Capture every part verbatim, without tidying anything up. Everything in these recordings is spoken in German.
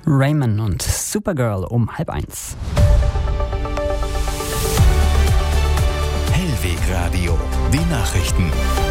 Raymond und Supergirl um halb eins. Hellweg Radio, die Nachrichten.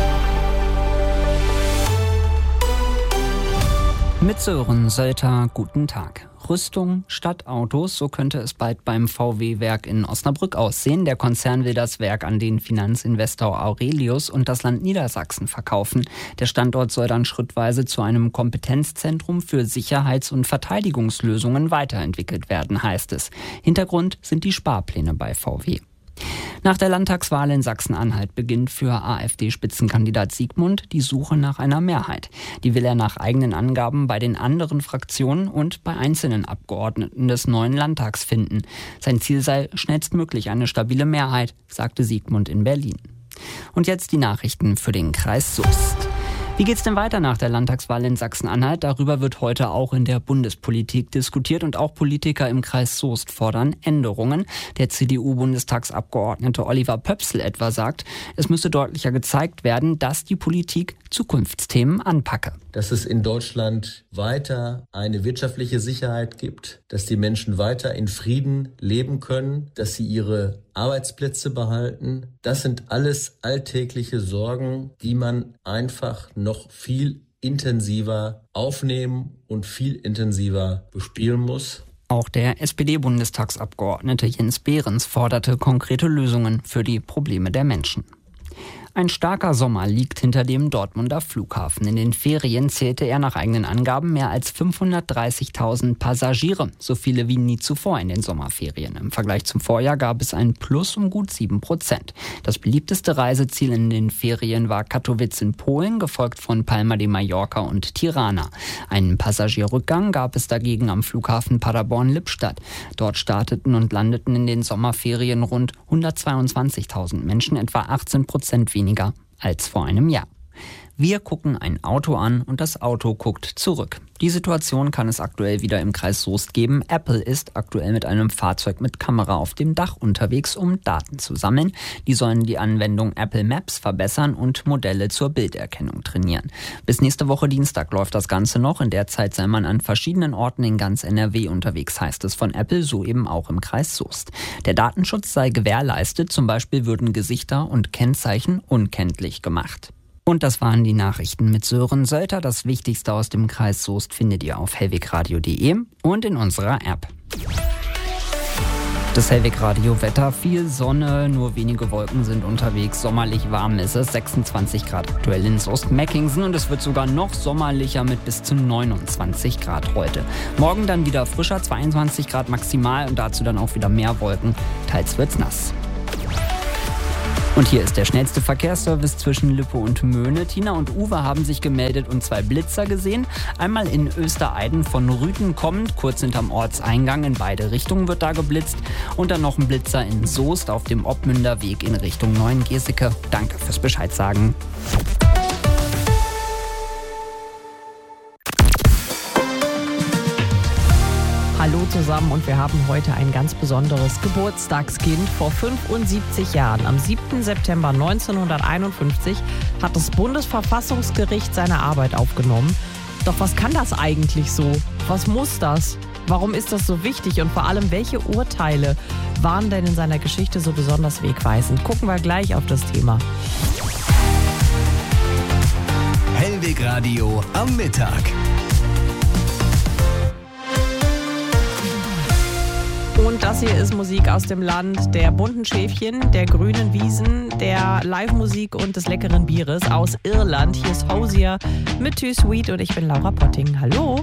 Mit Sören Sölter, guten Tag. Rüstung statt Autos, so könnte es bald beim V W-Werk in Osnabrück aussehen. Der Konzern will das Werk an den Finanzinvestor Aurelius und das Land Niedersachsen verkaufen. Der Standort soll dann schrittweise zu einem Kompetenzzentrum für Sicherheits- und Verteidigungslösungen weiterentwickelt werden, heißt es. Hintergrund sind die Sparpläne bei V W. Nach der Landtagswahl in Sachsen-Anhalt beginnt für AfD-Spitzenkandidat Siegmund die Suche nach einer Mehrheit. Die will er nach eigenen Angaben bei den anderen Fraktionen und bei einzelnen Abgeordneten des neuen Landtags finden. Sein Ziel sei schnellstmöglich eine stabile Mehrheit, sagte Siegmund in Berlin. Und jetzt die Nachrichten für den Kreis Soest. Wie geht's denn weiter nach der Landtagswahl in Sachsen-Anhalt? Darüber wird heute auch in der Bundespolitik diskutiert und auch Politiker im Kreis Soest fordern Änderungen. Der C D U-Bundestagsabgeordnete Oliver Pöpsl etwa sagt, es müsse deutlicher gezeigt werden, dass die Politik Zukunftsthemen anpacke. Dass es in Deutschland weiter eine wirtschaftliche Sicherheit gibt, dass die Menschen weiter in Frieden leben können, dass sie ihre Arbeitsplätze behalten. Das sind alles alltägliche Sorgen, die man einfach noch viel intensiver aufnehmen und viel intensiver bespielen muss. Auch der S P D-Bundestagsabgeordnete Jens Behrens forderte konkrete Lösungen für die Probleme der Menschen. Ein starker Sommer liegt hinter dem Dortmunder Flughafen. In den Ferien zählte er nach eigenen Angaben mehr als fünfhundertdreißigtausend Passagiere, so viele wie nie zuvor in den Sommerferien. Im Vergleich zum Vorjahr gab es ein Plus um gut sieben Prozent. Das beliebteste Reiseziel in den Ferien war Katowice in Polen, gefolgt von Palma de Mallorca und Tirana. Einen Passagierrückgang gab es dagegen am Flughafen Paderborn-Lippstadt. Dort starteten und landeten in den Sommerferien rund hundertzweiundzwanzigtausend Menschen, etwa achtzehn Prozent weniger als vor einem Jahr. Wir gucken ein Auto an und das Auto guckt zurück. Die Situation kann es aktuell wieder im Kreis Soest geben. Apple ist aktuell mit einem Fahrzeug mit Kamera auf dem Dach unterwegs, um Daten zu sammeln. Die sollen die Anwendung Apple Maps verbessern und Modelle zur Bilderkennung trainieren. Bis nächste Woche Dienstag läuft das Ganze noch. In der Zeit sei man an verschiedenen Orten in ganz N R W unterwegs, heißt es von Apple, so eben auch im Kreis Soest. Der Datenschutz sei gewährleistet, zum Beispiel würden Gesichter und Kennzeichen unkenntlich gemacht. Und das waren die Nachrichten mit Sören Sölter. Das Wichtigste aus dem Kreis Soest findet ihr auf hellwegradio punkt de und in unserer App. Das Hellweg-Radio-Wetter, viel Sonne, nur wenige Wolken sind unterwegs. Sommerlich warm ist es, sechsundzwanzig Grad aktuell in Soest-Mackingsen und es wird sogar noch sommerlicher mit bis zu neunundzwanzig Grad heute. Morgen dann wieder frischer, zweiundzwanzig Grad maximal und dazu dann auch wieder mehr Wolken. Teils wird's nass. Und hier ist der schnellste Verkehrsservice zwischen Lippe und Möhne. Tina und Uwe haben sich gemeldet und zwei Blitzer gesehen. Einmal in Östereiden von Rüthen kommend, kurz hinterm Ortseingang. In beide Richtungen wird da geblitzt. Und dann noch ein Blitzer in Soest auf dem Oppmünder Weg in Richtung Neuengeseke. Danke fürs Bescheid sagen. Hallo zusammen und wir haben heute ein ganz besonderes Geburtstagskind. Vor fünfundsiebzig Jahren, am siebten September neunzehnhunderteinundfünfzig, hat das Bundesverfassungsgericht seine Arbeit aufgenommen. Doch was kann das eigentlich so? Was muss das? Warum ist das so wichtig? Und vor allem, welche Urteile waren denn in seiner Geschichte so besonders wegweisend? Gucken wir gleich auf das Thema. Hellweg Radio am Mittag. Und das hier ist Musik aus dem Land der bunten Schäfchen, der grünen Wiesen, der Live-Musik und des leckeren Bieres aus Irland. Hier ist Hosier mit Too Sweet und ich bin Laura Potting. Hallo!